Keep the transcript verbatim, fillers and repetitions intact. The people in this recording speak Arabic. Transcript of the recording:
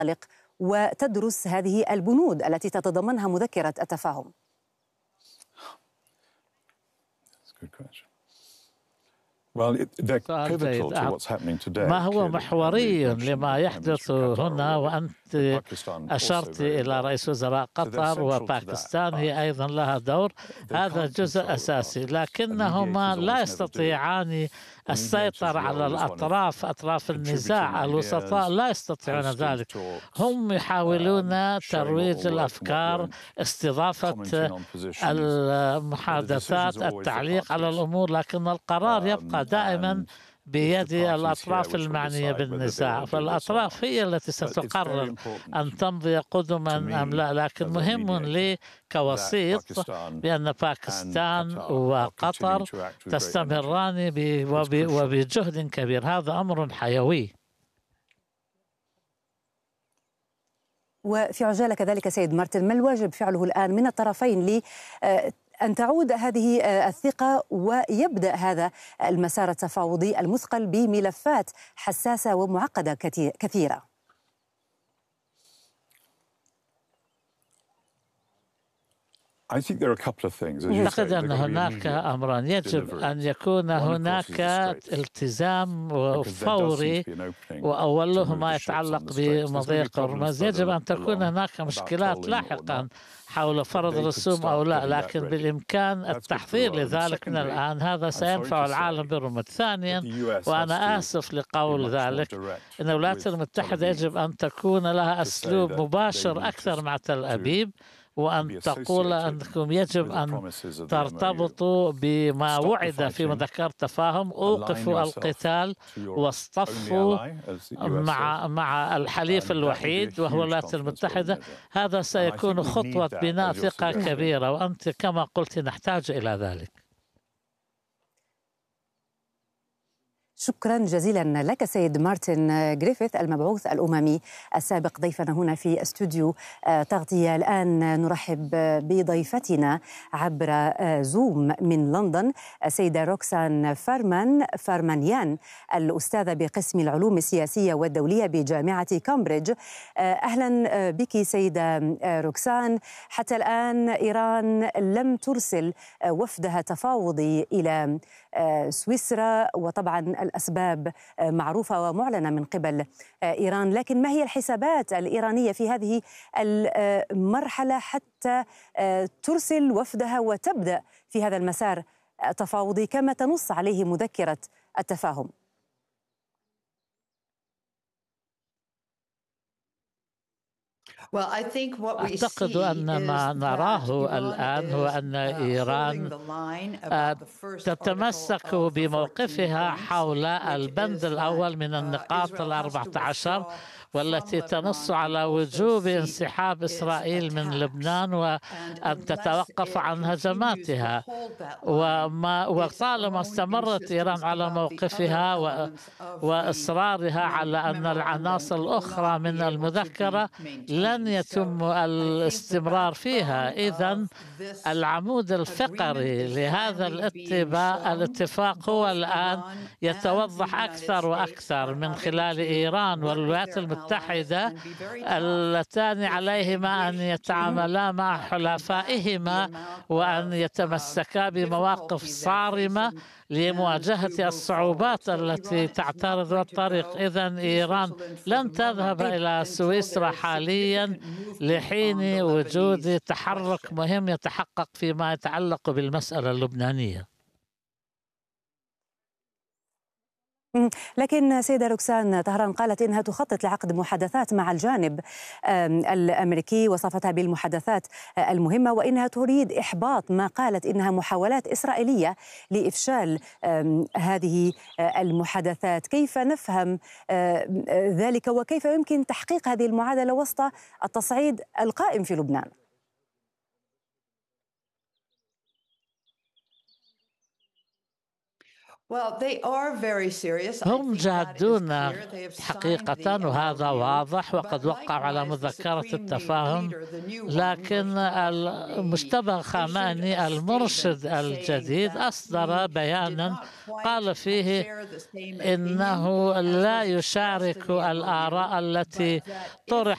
وتدرس هذه البنود التي تتضمنها مذكرة التفاهم؟ ما هو محوري لما يحدث هنا؟ وأنت أشرت إلى رئيس وزراء قطر وباكستان، هي أيضا لها دور، هذا جزء أساسي، لكنهما لا يستطيعان السيطرة على الأطراف، أطراف النزاع. الوسطاء لا يستطيعون ذلك، هم يحاولون ترويج الأفكار، استضافة المحادثات، التعليق على الأمور، لكن القرار يبقى دائما بيد الأطراف المعنية بالنزاع، فالأطراف هي التي ستقرر أن تمضي قدما أم لا. لكن مهم لي كوسيط بأن باكستان وقطر تستمران وبجهد كبير، هذا أمر حيوي. وفي عجالة كذلك سيد مارتن، ما الواجب فعله الآن من الطرفين ل أن تعود هذه الثقة ويبدأ هذا المسار التفاوضي المثقل بملفات حساسة ومعقدة كثيرة؟ أعتقد أن هناك أمران، يجب أن يكون هناك التزام فوري، وأولهما يتعلق بمضيق هرمز. يجب أن تكون هناك مشكلات لاحقا حول فرض الرسوم أو لا، لكن بالإمكان التحضير لذلك من الآن، هذا سينفع العالم برمد. ثانيا، وأنا آسف لقول ذلك، أن الولايات المتحدة يجب أن تكون لها أسلوب مباشر أكثر مع تل أبيب، وأن تقول أنكم يجب أن ترتبطوا بما وعد في مذكرة تفاهم، أوقفوا القتال واصطفوا مع مع الحليف الوحيد وهو الولايات المتحدة. هذا سيكون خطوة بناء ثقة كبيرة، وأنت كما قلت نحتاج إلى ذلك. شكرا جزيلا لك سيد مارتن غريفيث، المبعوث الأممي السابق، ضيفنا هنا في استوديو تغطية. الآن نرحب بضيفتنا عبر زوم من لندن السيدة روكسان فارمان فارمانيان، الأستاذة بقسم العلوم السياسية والدولية بجامعة كامبريدج. أهلا بك سيدة روكسان. حتى الآن إيران لم ترسل وفدها تفاوضي إلى سويسرا، وطبعا الأسباب معروفة ومعلنة من قبل إيران، لكن ما هي الحسابات الإيرانية في هذه المرحلة حتى ترسل وفدها وتبدأ في هذا المسار التفاوضي كما تنص عليه مذكرة التفاهم؟ أعتقد أن ما نراه الآن هو أن إيران تتمسك بموقفها حول البند الأول من النقاط الأربعة عشر، والتي تنص على وجوب انسحاب إسرائيل من لبنان وأن تتوقف عن هجماتها. وما وطالما استمرت إيران على موقفها وإصرارها على أن العناصر الأخرى من المذكرة لن يتم الاستمرار فيها، إذن العمود الفقري لهذا الاتفاق هو الآن يتوضح أكثر وأكثر من خلال إيران والولايات المتحدة المتحدة، اللتان عليهما أن يتعاملا مع حلفائهما وأن يتمسكا بمواقف صارمة لمواجهة الصعوبات التي تعترض الطريق. إذن إيران لن تذهب إلى سويسرا حاليا لحين وجود تحرك مهم يتحقق فيما يتعلق بالمسألة اللبنانية. لكن سيدة روكسان، طهران قالت إنها تخطط لعقد محادثات مع الجانب الأمريكي، وصفتها بالمحادثات المهمة، وإنها تريد إحباط ما قالت إنها محاولات إسرائيلية لإفشال هذه المحادثات. كيف نفهم ذلك، وكيف يمكن تحقيق هذه المعادلة وسط التصعيد القائم في لبنان؟ هم جادون حقيقة، وهذا واضح، وقد وقعوا على مذكرة التفاهم، لكن المجتبى خامنئي المرشد الجديد أصدر بيانا قال فيه إنه لا يشارك الآراء التي طرحت